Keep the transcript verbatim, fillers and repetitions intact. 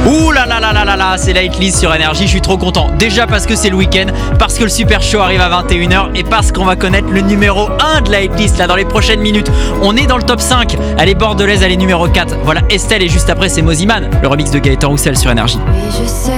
Ouh là là là là là là, c'est la hitlist sur Énergie, je suis trop content. Déjà parce que c'est le week-end, parce que le Super Show arrive à vingt et une heures et parce qu'on va connaître le numéro un de la hitlist là dans les prochaines minutes. On est dans le top cinq, elle est bordelaise, elle est numéro quatre. Voilà Estelle et juste après c'est Moziman, le remix de Gaëtan Roussel sur Énergie. Oui, je sais